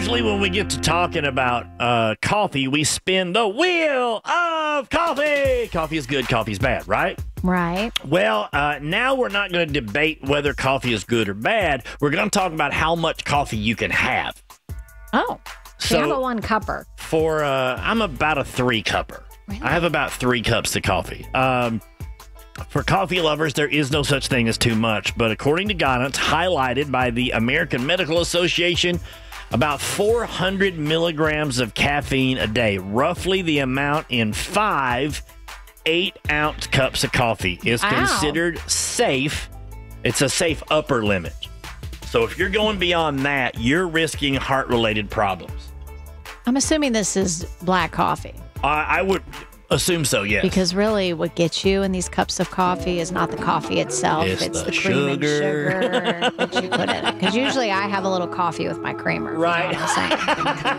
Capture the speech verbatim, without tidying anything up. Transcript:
usually when we get to talking about uh, coffee, we spin the wheel of coffee. Coffee is good, coffee is bad, right? Right. Well, uh, now we're not going to debate whether coffee is good or bad. We're going to talk about how much coffee you can have. Oh, so, you have a one cupper. For, uh, I'm about a three cupper. Really? I have about three cups of coffee. Um, for coffee lovers, there is no such thing as too much. But according to guidance highlighted by the American Medical Association, about four hundred milligrams of caffeine a day, roughly the amount in five eight-ounce cups of coffee, is Wow. considered safe. It's a safe upper limit. So if you're going beyond that, you're risking heart-related problems. I'm assuming this is black coffee. I, I would assume so, yes. Because really what gets you in these cups of coffee is not the coffee itself. It's It's, the the, cream and sugar. sugar that you put in it. Because usually I have a little coffee with my creamer. Right. You know what I'm saying?